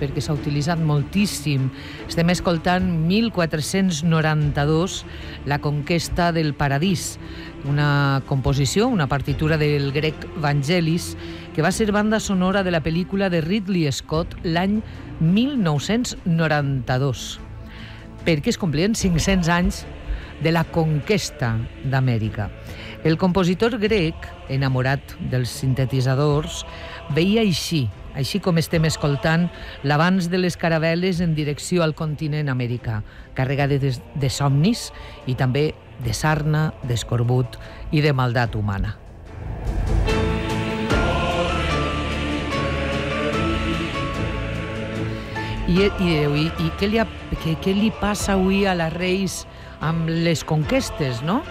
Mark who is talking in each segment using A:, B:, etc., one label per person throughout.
A: perquè s'ha utilitzat moltíssim. Estem escoltant 1492, La conquesta del paradís, una composició, una partitura del grec Vangelis, que va ser banda sonora de la pel·lícula de Ridley Scott l'any 1992, perquè es complien 500 anys de la conquesta d'Amèrica. El compositor grec, enamorat dels sintetitzadors, veia així com estem escoltant, l'avanç de les caravel·les en direcció al continent americà, carregades de somnis i també de sarna, d'escorbut i de maldat humana. I què li passa avui a la Reis amb les conquestes, no?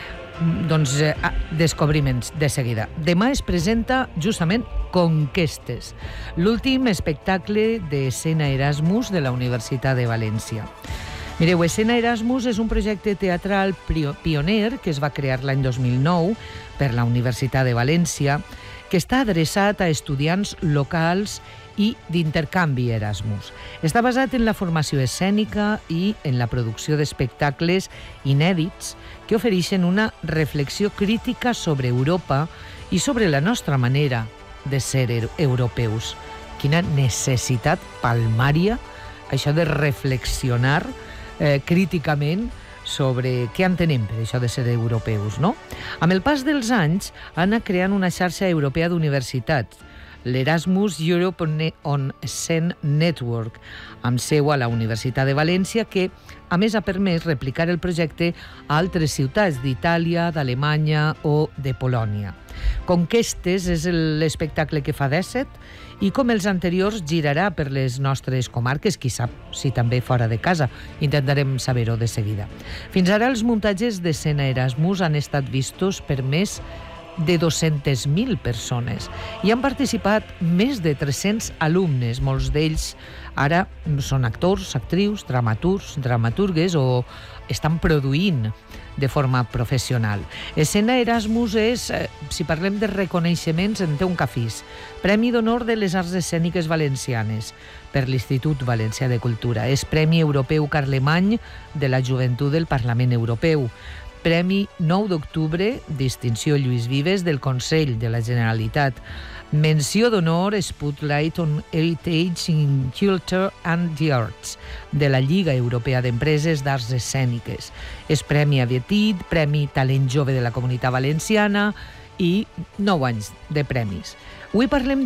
A: Doncs descobriments de seguida. Demà es presenta justament Conquestes, l'últim espectacle d'Escena Erasmus de la Universitat de València. Mireu, Escena Erasmus és un projecte teatral pioner que es va crear l'any 2009 per la Universitat de València, que està adreçat a estudiants locals i d'intercanvi Erasmus. Està basat en la formació escènica i en la producció d'espectacles inèdits que ofereixen una reflexió crítica sobre Europa i sobre la nostra manera de ser europeus. Quina necessitat palmària, això de reflexionar críticament sobre què entenem per això de ser europeus, no? Amb el pas dels anys, ha anat creant una xarxa europea d'universitats, l'Erasmus Europe on Scene Network, amb seu a la Universitat de València, que a més ha permès replicar el projecte a altres ciutats d'Itàlia, d'Alemanya o de Polònia. Conquestes és l'espectacle que fa 17 i, com els anteriors, girarà per les nostres comarques, qui sap si també fora de casa. Intentarem saber-ho de seguida. Fins ara els muntatges d'Escena Erasmus han estat vistos per més de 200.000 persones i han participat més de 300 alumnes. Molts d'ells ara són actors, actrius, dramaturgues o estan produint de forma professional. Escena Erasmus és, si parlem de reconeixements, en té un cafís. Premi d'Honor de les Arts Escèniques Valencianes per l'Institut Valencià de Cultura. És Premi Europeu Carlemany de la Joventut del Parlament Europeu. Premi 9 d'octubre, distinció Lluís Vives del Consell de la Generalitat. Menció d'honor Spotlight on Heritage in Culture and the Arts de la Lliga Europea d'Empreses d'Arts Escèniques. És Premi Aviatit, Premi Talent Jove de la Comunitat Valenciana i 9 anys de premis. Avui parlem